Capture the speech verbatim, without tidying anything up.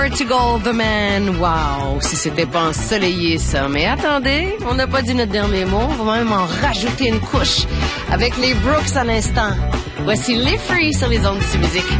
To Gold the Man. Wow, si c'était pas ensoleillé ça. Mais attendez, on n'a pas dit notre dernier mot. On va même en rajouter une couche avec les Brooks à l'instant. Voici les Free sur les ondes de musique.